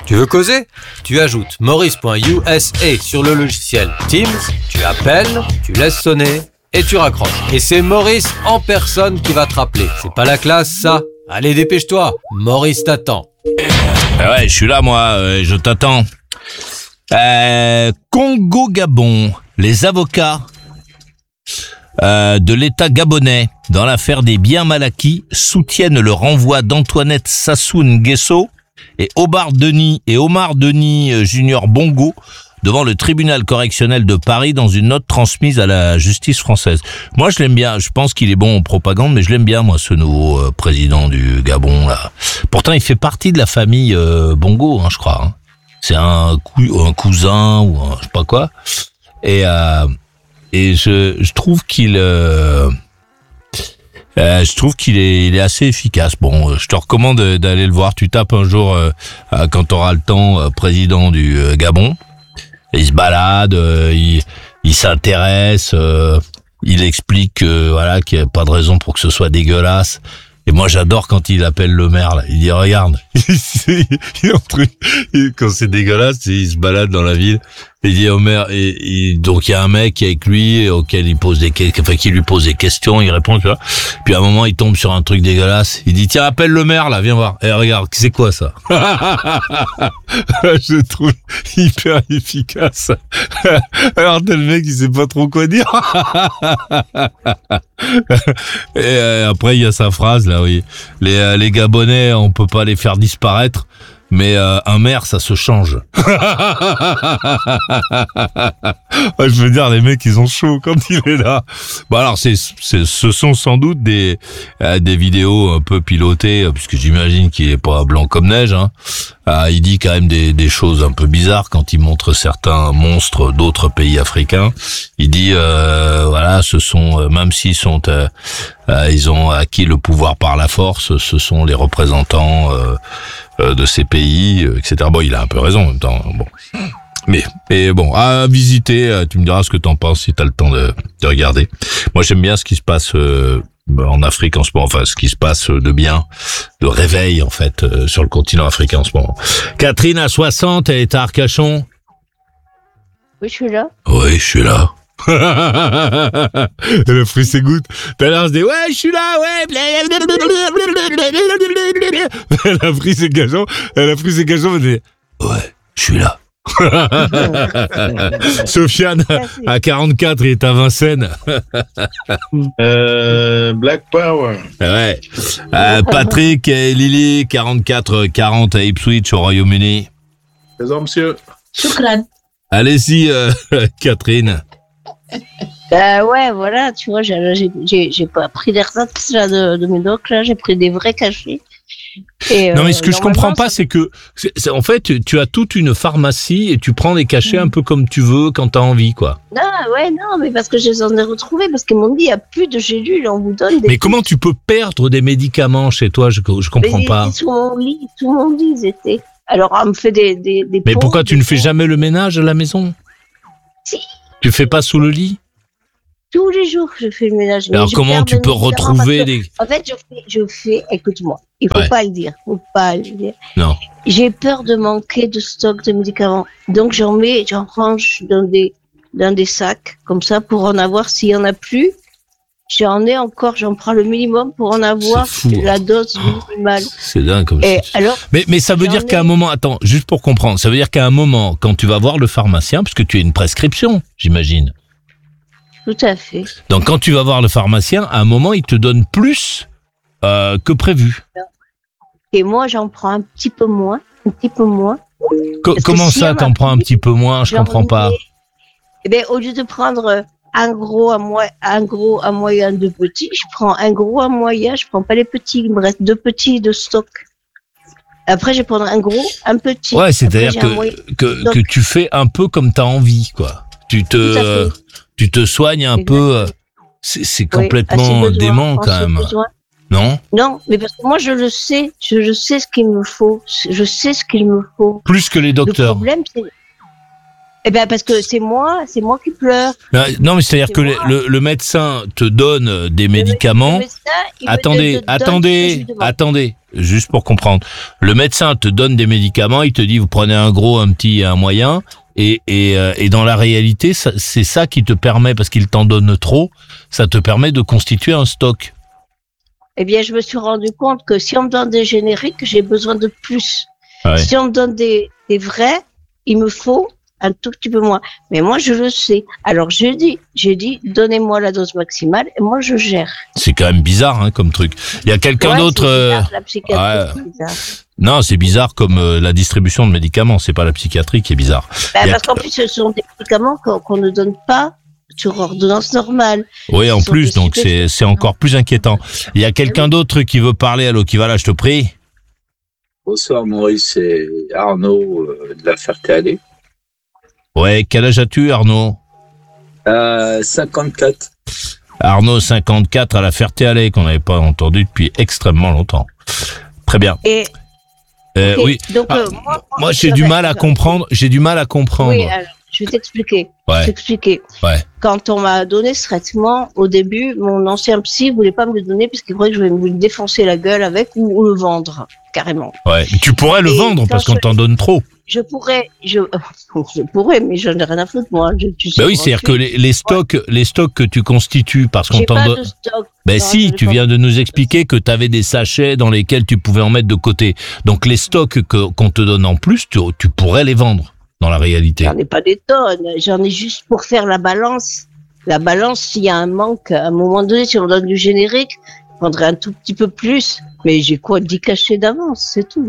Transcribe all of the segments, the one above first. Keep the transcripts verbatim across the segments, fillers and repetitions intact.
Tu veux causer ? Tu ajoutes maurice point u s a sur le logiciel Teams, tu appelles, tu laisses sonner et tu raccroches. Et c'est Maurice en personne qui va te rappeler. C'est pas la classe, ça ? Allez, dépêche-toi, Maurice t'attend. Ouais, je suis là, moi, euh, je t'attends. Euh, Congo-Gabon, les avocats euh, de l'État gabonais dans l'affaire des biens mal acquis soutiennent le renvoi d'Antoinette Sassou Nguesso et Omar Denis et Omar Denis Junior Bongo devant le tribunal correctionnel de Paris dans une note transmise à la justice française. Moi, je l'aime bien. Je pense qu'il est bon en propagande, mais je l'aime bien, moi, ce nouveau euh, président du Gabon, là. Pourtant, il fait partie de la famille euh, Bongo, hein, je crois. Hein. C'est un, cou- un cousin ou un, je sais pas quoi. Et, euh, et je, je trouve qu'il... Euh, euh, je trouve qu'il est, il est assez efficace. Bon, je te recommande d'aller le voir. Tu tapes un jour, euh, quand tu auras le temps, euh, président du euh, Gabon. Il se balade, euh, il, il s'intéresse, euh, il explique que, voilà, qu'il n'y a pas de raison pour que ce soit dégueulasse. Et moi, j'adore quand il appelle le maire, là. Il dit, regarde, il est en truc, quand c'est dégueulasse, il se balade dans la ville. Il dit au maire, et, et donc il y a un mec avec lui, auquel il pose des questions, enfin, qui lui pose des questions, il répond, tu vois. Puis à un moment, il tombe sur un truc dégueulasse. Il dit, tiens, appelle le maire, là, viens voir. Et regarde, c'est quoi ça? Je trouve hyper efficace. Alors, t'as le mec, il sait pas trop quoi dire. Et euh, après, il y a sa phrase, là, oui. Les, euh, les Gabonais, on peut pas les faire disparaître. Mais euh, un maire, ça se change. Ouais, je veux dire, les mecs, ils ont chaud quand il est là. Bon, alors, c'est, c'est, ce sont sans doute des euh, des vidéos un peu pilotées, puisque j'imagine qu'il est pas blanc comme neige. Hein. Euh, il dit quand même des, des choses un peu bizarres quand il montre certains monstres d'autres pays africains. Il dit, euh, voilà, ce sont, euh, même s'ils sont, euh, euh, ils ont acquis le pouvoir par la force, ce sont les représentants euh, euh, de ces pays, euh, et cetera. Bon, il a un peu raison en même temps. Bon. Mais, mais bon, à visiter, tu me diras ce que t'en penses si t'as le temps de, de regarder. Moi, j'aime bien ce qui se passe euh, en Afrique en ce moment, enfin, ce qui se passe de bien, de réveil, en fait, euh, sur le continent africain en ce moment. Catherine, à soixante, elle est à Arcachon. Oui, je suis là. Oui, je suis là. Elle a pris ses gouttes. Tout à l'heure, elle se dit, ouais, je suis là, ouais. Elle a pris ses gageons, elle a pris ses gageons, elle dit, ouais, je suis là. Sofiane, à quarante-quatre, il est à Vincennes. euh, Black Power. Ouais. Euh, Patrick et Lily, quarante-quatre quarante à Ipswich, au Royaume-Uni. Présent, monsieur. Choukran. Allez-y, euh, Catherine. Bah ouais, voilà, tu vois, j'ai, j'ai, j'ai, j'ai pas pris des restes là de, de mes docs, là, j'ai pris des vrais cachets. Et non, mais ce que euh, je comprends pas, ça... c'est que, c'est, c'est, en fait, tu, tu as toute une pharmacie et tu prends des cachets mmh. un peu comme tu veux quand t'as envie, quoi. Non, ouais, non, mais parce que je les en ai retrouvés, parce qu'ils m'ont dit, il n'y a plus de gélules, on vous donne des... Mais comment tu peux perdre des médicaments chez toi? Je, je comprends mais pas. Ils étaient sous mon lit, sous mon lit, ils étaient. Alors, on me fait des, des, des Mais pots, pourquoi tu des ne fais pots. jamais le ménage à la maison? Si. Tu fais pas sous le lit? Tous les jours, je fais le ménage. Alors, comment tu peux retrouver que, des... En fait, je fais, je fais, écoute-moi, il faut ouais. pas le dire, faut pas le dire. Non. J'ai peur de manquer de stock de médicaments. Donc, j'en mets, j'en range dans des, dans des sacs, comme ça, pour en avoir s'il y en a plus. J'en ai encore, j'en prends le minimum pour en avoir fou, la hein. dose minimale. C'est dingue comme Et ça. alors, mais, mais ça veut dire ai... qu'à un moment, attends, juste pour comprendre, ça veut dire qu'à un moment, quand tu vas voir le pharmacien, parce que tu as une prescription, j'imagine. Tout à fait. Donc, quand tu vas voir le pharmacien, à un moment, il te donne plus euh, que prévu. Et moi, j'en prends un petit peu moins, un petit peu moins. Co- comment si ça, t'en prends un petit peu moins? Je comprends pas. Eh bien, au lieu de prendre un gros, un, mo- un gros, un moyen, deux petits, je prends un gros, un moyen, je prends pas les petits, il me reste deux petits de stock. Après, je vais prendre un gros, un petit. Ouais, c'est-à-dire Après, que, que, que tu fais un peu comme t'as envie, quoi. Tu te, tu te soignes un Exactement. peu. C'est, c'est complètement oui, dément, quand même. Besoin. Non? Non, mais parce que moi, je le sais. Je, je sais ce qu'il me faut. Je sais ce qu'il me faut. Plus que les docteurs. Le problème, c'est... Eh ben parce que c'est moi, c'est moi qui pleure. Non, mais c'est-à-dire C'est que le, moi. le, le médecin te donne des Le médicaments. médecin, il me Attendez, donne- donne ce que je attendez, lui demande. attendez, juste pour comprendre. Le médecin te donne des médicaments, il te dit vous prenez un gros, un petit, un moyen, et et, euh, et dans la réalité, ça, c'est ça qui te permet, parce qu'il t'en donne trop, ça te permet de constituer un stock. Eh bien, je me suis rendu compte que si on me donne des génériques, j'ai besoin de plus. Ouais. Si on me donne des, des vrais, il me faut un tout petit peu moins. Mais moi, je le sais. Alors, j'ai dit, j'ai dit, donnez-moi la dose maximale et moi, je gère. C'est quand même bizarre, hein, comme truc. Il y a quelqu'un Ouais, d'autre. c'est euh, bizarre, la psychiatrie, ouais. c'est bizarre. Non, c'est bizarre comme euh, la distribution de médicaments. C'est pas la psychiatrie qui est bizarre. Ben, Il y a- parce qu'en plus, ce sont des médicaments qu'on qu'on ne donne pas sur ordonnance normale. Oui, en Ils sont plus, des donc c'est stupéfiants. c'est encore plus inquiétant. Il y a quelqu'un d'autre qui veut parler. Allô, qui va là, je te prie. Bonsoir Maurice, c'est Arnaud euh, de la Ferté-Alais. Ouais, quel âge as-tu, Arnaud? Euh, cinquante-quatre. Arnaud, cinquante-quatre, à la Ferté-Alais, qu'on n'avait pas entendu depuis extrêmement longtemps. Très bien. Et, Euh, ok, oui. donc, Ah, euh, moi, Moi, je j'ai du serais- mal à comprendre. J'ai du mal à comprendre. Oui, alors, je vais t'expliquer. Je Ouais. vais t'expliquer. Ouais. Quand on m'a donné ce traitement, au début, mon ancien psy voulait pas me le donner parce qu'il croyait que je vais me défoncer la gueule avec ou, ou le vendre, carrément. Ouais. Mais tu pourrais le Et vendre quand parce qu'on je- t'en donne trop. Je pourrais, je, je pourrais, mais j'en ai rien à foutre, moi. Je, tu sais, Bah oui, moi, c'est-à-dire je que suis- les, les stocks, les stocks que tu constitues parce qu'on J'ai t'en pas donne. de stock. Ben Non, si, je tu l'ai viens de nous expliquer que tu avais des sachets dans lesquels tu pouvais en mettre de côté. Donc les stocks que qu'on te donne en plus, tu, tu pourrais les vendre dans la réalité. J'en ai pas des tonnes. J'en ai juste pour faire la balance. La balance, s'il y a un manque, à un moment donné, si on donne du générique, je prendrais un tout petit peu plus. Mais j'ai quoi, dix cachets d'avance, c'est tout.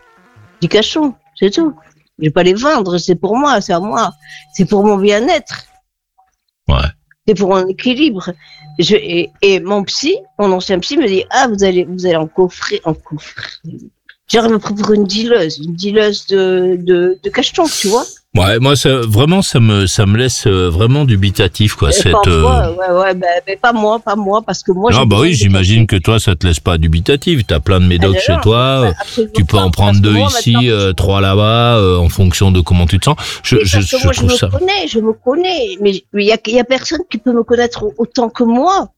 dix cachons, c'est tout. Je vais pas les vendre, c'est pour moi, c'est à moi. C'est pour mon bien-être. Ouais. C'est pour mon équilibre. Je, et, et mon psy, mon ancien psy me dit, ah, vous allez, vous allez en coffrer, en coffrer. Genre, il me prend pour une dealeuse, une dealeuse de, de, de cachetons, tu vois. Ouais, moi ça, vraiment ça me ça me laisse euh, vraiment dubitatif quoi Et cette. parfois, euh, ouais, ouais, ben, ben, pas moi, pas moi, parce que moi. Non j'ai bah besoin oui, de j'imagine que cachets. toi ça te laisse pas dubitatif. T'as plein de médocs Ah, chez non, toi. ben, euh, absolument Tu peux pas, en prendre parce que deux moi, ici, maintenant, euh, trois là-bas, euh, en fonction de comment tu te sens. Je oui, je, parce que je moi, je trouve me ça. connais, je me connais, mais il y a, y a personne qui peut me connaître autant que moi.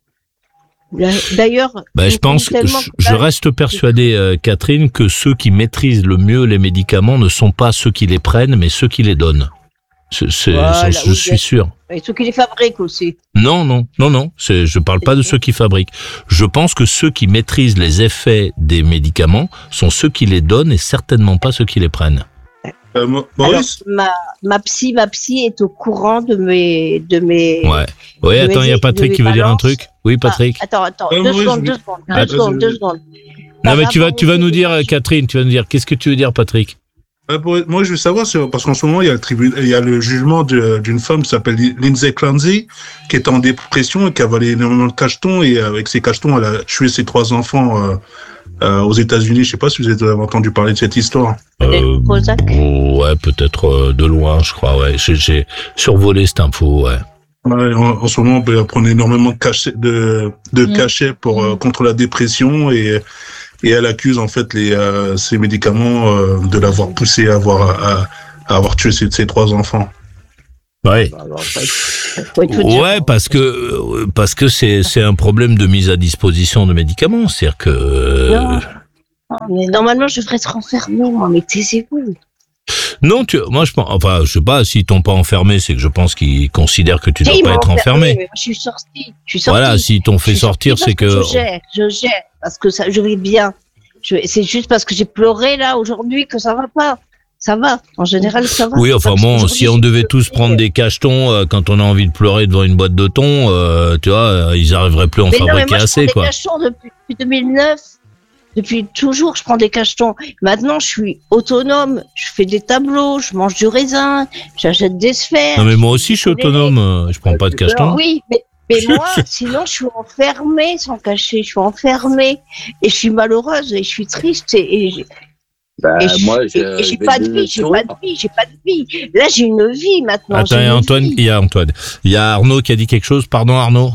D'ailleurs, Ben, je me pense que connais je, tellement que je là, reste persuadé, euh, Catherine, que ceux qui maîtrisent le mieux les médicaments ne sont pas ceux qui les prennent, mais ceux qui les donnent. C'est, c'est- Voilà, je oui, suis bien sûr. et ceux qui les fabriquent aussi. Non, non, non, non. C'est, je parle pas de ceux qui fabriquent. Je pense que ceux qui maîtrisent les effets des médicaments sont ceux qui les donnent et certainement pas ceux qui les prennent. Euh, Mo- Maurice Alors, ma, ma psy, ma psy est au courant de mes, de mes. Ouais. Oui, de attends, mes- il y a de Patrick mes qui veut dire un balances. truc. Oui, Patrick. Ah, attends, attends, Euh, deux Maurice, secondes, je- deux secondes, deux Ah, secondes, vas-y, deux vas-y. secondes. non, Par mais tu vas, rapport tu aux vas nous dire, euh, médicaments, Catherine, tu vas nous dire, qu'est-ce que tu veux dire, Patrick? Euh, pour- Moi, je veux savoir, c'est- parce qu'en ce moment, il y a le, tribunal, il y a le jugement de- d'une femme qui s'appelle Lindsay Clancy, qui est en dépression et qui a avalé énormément de cachetons. Et avec ces cachetons, elle a tué ses trois enfants euh, euh, aux États-Unis. Je sais pas si vous avez entendu parler de cette histoire. Euh, Prozac. ouais, peut-être euh, de loin, je crois, ouais. J'ai, j'ai survolé cette info, ouais. Ouais, en, en ce moment, ben, elle prend énormément de cachets, de, de Mm. cachets pour, euh, Mm. contre la dépression et, et elle accuse en fait les, euh, ces médicaments euh, de l'avoir poussé à avoir, à, à avoir tué ses, ses trois enfants. Ouais. Alors, faut être- faut dire- Ouais, parce que euh, parce que c'est c'est un problème de mise à disposition de médicaments, c'est-à-dire que euh, Non. Mais normalement, je devrais être enfermée, moi, mais taisez-vous. non, tu moi je pense enfin je sais pas s'ils t'ont pas enfermé, c'est que je pense qu'ils considèrent que tu Si, dois ils pas m'ont être enfermé. mais Je suis sortie. Je suis sortie. Voilà, s'ils t'ont Je fait suis sortie sortir, parce c'est que Je gère, je gère. Parce que ça, je vais bien. Je- C'est juste parce que j'ai pleuré, là, aujourd'hui, que ça va pas. Ça va. En général, ça va. oui, enfin Parce bon, qu'aujourd'hui, si on j'ai devait pleuré. tous prendre des cachetons euh, quand on a envie de pleurer devant une boîte de thon, euh, tu vois, euh, ils arriveraient plus à en Mais non, mais fabriquer moi, je assez, prends quoi. des cachetons depuis, depuis deux mille neuf. Depuis toujours, je prends des cachetons. Maintenant, je suis autonome. Je fais des tableaux, je mange du raisin, j'achète des sphères. Non mais moi aussi je suis autonome, euh, je prends pas de cachetons. Oui, mais, mais moi, sinon, je suis enfermée sans cachet. Je suis enfermée et je suis malheureuse et je suis triste et, et, Bah, et je- moi, et- je, et j'ai vais pas de te vie. J'ai sourire. pas de vie. J'ai pas de vie. Là, j'ai une vie maintenant. Attends, j'ai il y a une Antoine, vie. il y a Antoine, il y a Arnaud qui a dit quelque chose. Pardon Arnaud.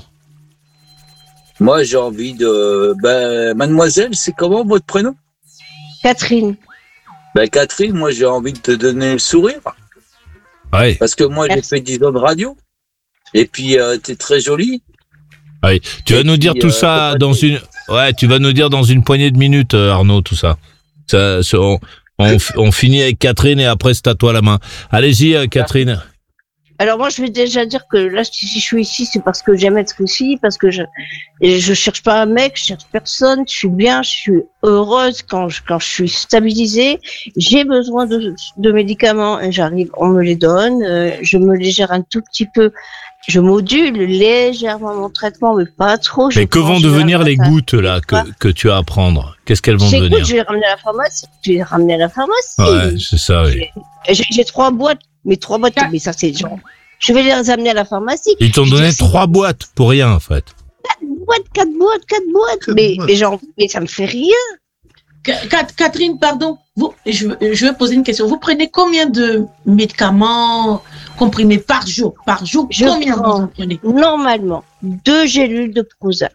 Moi, j'ai envie de. Ben, mademoiselle, c'est comment votre prénom? Catherine. Ben, Catherine, moi, j'ai envie de te donner le sourire. Oui. Parce que moi, Merci. j'ai fait dix ans de radio. Et puis, euh, t'es très jolie. Oui. Tu vas Et nous dire puis, tout euh, ça faut pas dans te- une. Ouais, tu vas nous dire dans une poignée de minutes, euh, Arnaud, tout ça. ça, ça on, on, on finit avec Catherine et après c'est à toi la main. Allez-y, euh, Catherine. Alors moi, je vais déjà dire que là, si je suis ici, c'est parce que j'aime être ici, parce que je et je cherche pas un mec, je cherche personne, je suis bien, je suis heureuse quand je quand je suis stabilisée. J'ai besoin de, de médicaments et j'arrive, on me les donne, euh, je me les gère un tout petit peu, je module légèrement mon traitement, mais pas trop. Je Mais que prends vont souvent devenir le les matin. gouttes là que, que tu as à prendre? Qu'est-ce qu'elles vont C'est devenir? écoute, je vais les ramener à la pharmacie. Je vais les ramener à la pharmacie. Ouais, c'est ça, oui. J'ai j'ai trois boîtes, mais trois boîtes, mais ça c'est genre. Je vais les amener à la pharmacie. Ils t'ont Je donné dis, c'est trois boîtes pour rien en fait. boîte, quatre boîtes, quatre boîtes. Quatre Mais, boîtes. mais genre, mais ça me fait rien. Ca- Cat- Catherine, pardon, vous, je, je vais poser une question. Vous prenez combien de médicaments comprimés par jour? Par jour, Je combien prends- vous en prenez? Normalement, deux gélules de Prozac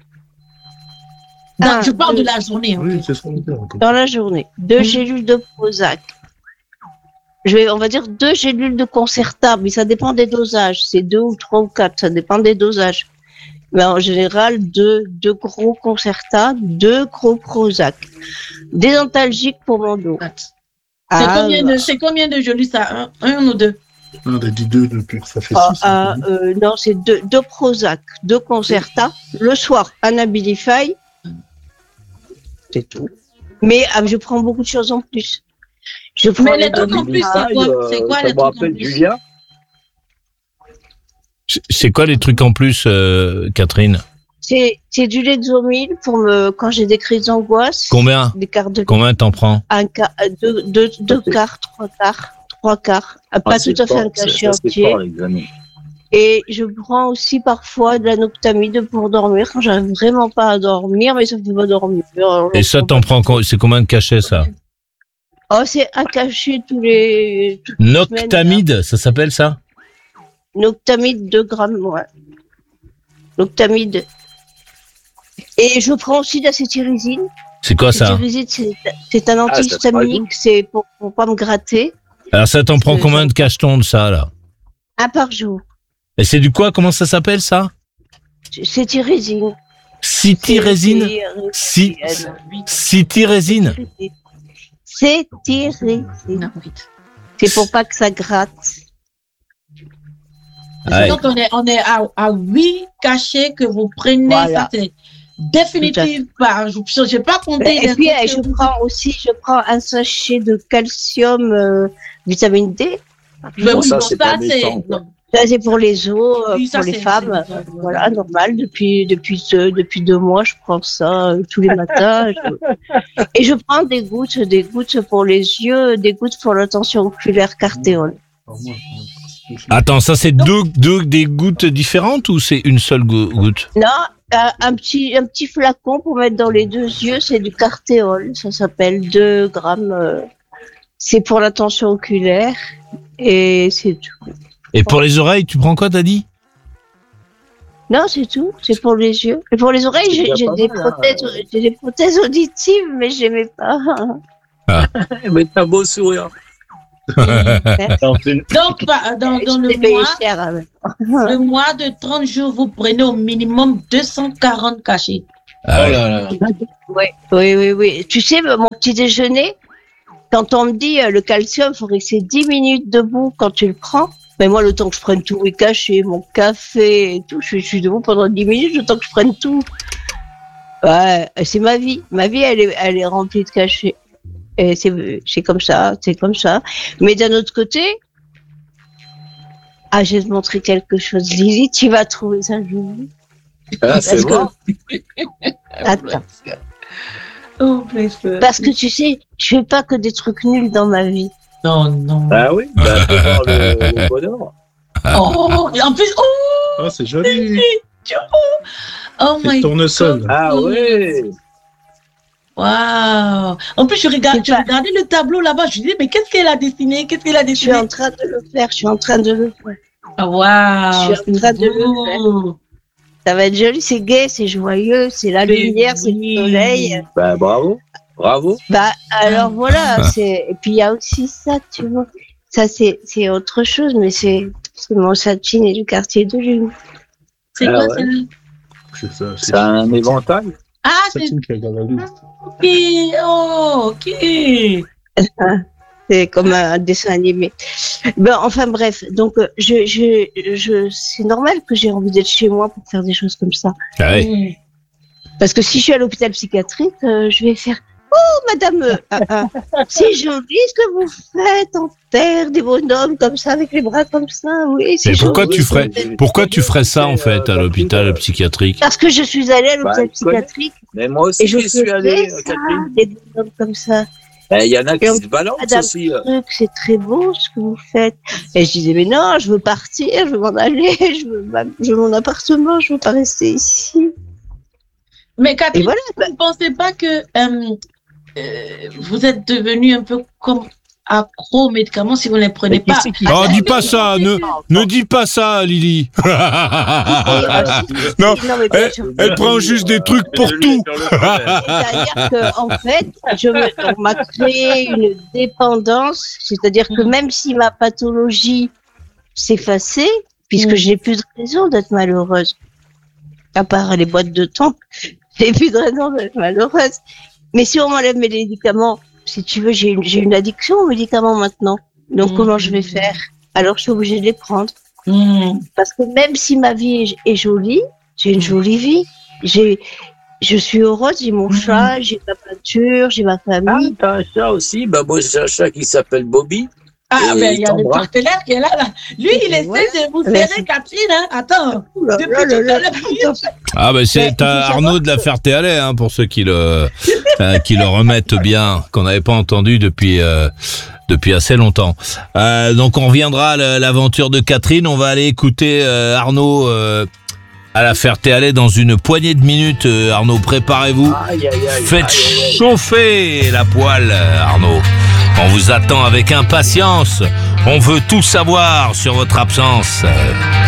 Non, Un, je parle deux. de la journée. en Oui, fait. c'est ce qu'on dit. dans la journée. Deux Mhm. gélules de Prozac. Je vais, on va dire deux gélules de Concerta, mais ça dépend des dosages. C'est deux ou trois ou quatre, ça dépend des dosages. Mais en général, deux, deux gros Concerta, deux gros Prozac. Des antalgiques pour mon dos. C'est Ah, combien de, c'est combien de jolies ça? Un, un ou deux? On a dit deux depuis que ça fait Ah, six. ah, euh, non, c'est deux, deux Prozac, deux Concerta. Le soir, un Abilify. C'est tout. Mais ah, je prends beaucoup de choses en plus. Je prends Mais les les trucs en plus, c'est quoi, c'est quoi ça les me trucs en rappelle plus? Julien. C'est- C'est quoi les trucs en plus, euh, Catherine? C'est, c'est du Lexomil pour me, quand j'ai des crises d'angoisse. Combien? Des quarts de, Combien t'en prends? un quart, euh, deux, deux, deux c'est- quarts, trois quarts, trois quarts. Ah, Ah, Pas c'est tout à fait fort, un ça- cachet ça, c'est entier. fort, les amis. Et je prends aussi parfois de la noctamide pour dormir quand j'arrive vraiment pas à dormir, mais ça me fait pas dormir. Alors, Et ça, j'en t'en prends, co- c'est combien de cachets ça? Oh, c'est un cachet tous les, toutes les semaines, là. Noctamide, ça s'appelle ça? Noctamide deux grammes, ouais. Noctamide. Et je prends aussi de la cétirizine. C'est quoi ça? Cétirizine, c'est, c'est un Ah, ça te antihistaminique, c'est pour, pour pas me gratter. Alors ça t'en prend c'est- combien de cachetons de ça là? Un par jour. Et c'est du quoi? Comment ça s'appelle ça? Cétirizine. Cityrésine? Si, cityrésine? Cétirizine. Non, vite. C'est pour pas que ça gratte. Ah ouais. Donc, on est, on est à, à huit cachets que vous prenez. Voilà. Ça, c'est définitif par jour. Je n'ai pas compté. Et les puis, trucs je que vous- prends aussi, je prends un sachet de calcium, euh, vitamine D. Mais Bon, oui, ça, bon, c'est ça, pas c'est. méchant, quoi. non. Ça, c'est pour les os, euh, Oui, ça, pour les c'est- femmes. c'est- Voilà, normal. Depuis, depuis, deux, depuis deux mois, je prends ça euh, tous les matins. Je- Et je prends des gouttes, des gouttes pour les yeux, des gouttes pour la tension oculaire cartéole. Attends, ça c'est deux, deux des gouttes différentes ou c'est une seule gou- goutte? Non, un, un petit, un petit flacon pour mettre dans les deux yeux, c'est du cartéole. Ça s'appelle deux grammes. euh, C'est pour la tension oculaire. Et c'est tout. Et pour les oreilles, tu prends quoi, t'as dit? Non, c'est tout. C'est pour les yeux. Et pour les oreilles, C'est j'ai déjà j'ai pas des mal, hein. prothèses, j'ai des prothèses auditives, mais j'aimais pas. Mais t'as beau sourire. Donc, bah, dans, dans le J'ai payé mois, cher. hein. le mois de trente jours, vous prenez au minimum deux cent quarante cachets. Ah ouais. là. Oui, oui, oui, oui. Tu sais, mon petit déjeuner, quand on me dit euh, le calcium, il faut rester dix minutes debout quand tu le prends. Mais moi, le temps que je prenne tous mes cachets, mon café et tout, je, suis- je suis debout pendant dix minutes, le temps que je prenne tout. Ouais, c'est ma vie. Ma vie, elle est, elle est remplie de cachets. Et c'est, c'est comme ça, c'est comme ça. Mais d'un autre côté, ah, je vais te montrer quelque chose. Lily, tu vas trouver ça joli. Ah, c'est Parce que- vrai. Attends. Oh, blessure. Parce que tu sais, je fais pas que des trucs nuls dans ma vie. Non, non. Ah oui, bah, faut voir le, le bonheur. Oh, et en plus, oh, Ah, c'est joli. oh C'est my tournesol. Ah ouais. Wow. En plus, je regarde, C'est je pas- regardais le tableau là-bas. Je me disais, mais qu'est-ce qu'elle a dessiné? Qu'est-ce qu'elle a Je suis dessiné? en train de le faire, je suis en train de le faire. Ah, wow. Je suis en train de le le Ça va être joli, c'est gai, c'est joyeux, c'est la Oui, lumière, c'est oui. le soleil. Bah bravo. Bravo. Bah alors voilà, c'est et puis il y a aussi ça, tu vois. ça c'est, c'est autre chose, mais c'est, c'est mon Satine et du quartier de Lune. C'est Ah quoi ouais. celle-là? C'est ça. C'est un éventail. Ah, c'est Satine qui regarde la lune. ok. Oh, ok. C'est comme un dessin animé. Ben, enfin bref, donc euh, je, je, je, c'est normal que j'ai envie d'être chez moi pour faire des choses comme ça. Ah ouais. Mm. Parce que si je suis à l'hôpital psychiatrique, euh, je vais faire « Oh, madame, euh, ah, ah, c'est joli ce que vous faites en terre, des bonhommes comme ça, avec les bras comme ça, oui, c'est Mais pourquoi joli. tu ferais, pourquoi tu ferais ça en fait à l'hôpital psychiatrique? Parce que je suis allée à l'hôpital Bah, je connais. psychiatrique Mais moi aussi, et je j'y suis allé, faisais euh, ça, Catherine. des bonhommes comme ça. Ben, il y en a qui Et on- se balancent Madame aussi. euh. Truc, c'est très beau ce que vous faites. Et je disais, mais non, je veux partir, je veux m'en aller, je veux, ma- je veux mon appartement, je veux pas rester ici. Mais Et Catherine, voilà. vous ne pensez pas que euh, euh, vous êtes devenu un peu comme accro aux médicaments si vous ne les prenez Mais qui pas? c'est qui- Oh, dis pas ça, ne, ne dis pas ça, Lily. Non, mais bien elle, sûr. elle prend juste des trucs pour tout. C'est-à-dire que, en fait, je me- on m'a créé une dépendance, c'est-à-dire que Mm. même si ma pathologie s'effaçait, puisque Mm. je n'ai plus de raison d'être malheureuse, à part les boîtes de thon, j'ai plus de raison d'être malheureuse. Mais si on m'enlève mes médicaments, si tu veux, j'ai une, j'ai une addiction aux médicaments maintenant. Donc Mm. comment je vais faire? Alors je suis obligée de les prendre. Mm. Parce que même si ma vie est, est jolie, j'ai une jolie vie. J'ai, je suis heureuse, j'ai mon Mhm. chat, j'ai ma peinture, j'ai ma Ah, famille. t'as un chat aussi. Ben, moi, j'ai un chat qui s'appelle Bobby. Ah, Et ben, il y a le t'embrasse. partenaire qui est là, là. Lui, il essaie Voilà. de vous Merci. serrer, Catherine, hein. Attends. Ouh là Depuis là tout là à là. l'heure. Ah ben c'est Mais il faut euh, savoir Arnaud de la Ferté-Alais, hein, pour ceux qui le euh, qui le remettent bien, qu'on n'avait pas entendu depuis euh, depuis assez longtemps. Euh, donc on reviendra à la- l'aventure de Catherine. On va aller écouter euh, Arnaud euh, à la Ferté-Alais dans une poignée de minutes. Euh, Arnaud, préparez-vous. Aïe, aïe, aïe. Faites aïe, aïe, aïe. chauffer la poêle, euh, Arnaud. On vous attend avec impatience. On veut tout savoir sur votre absence. Euh,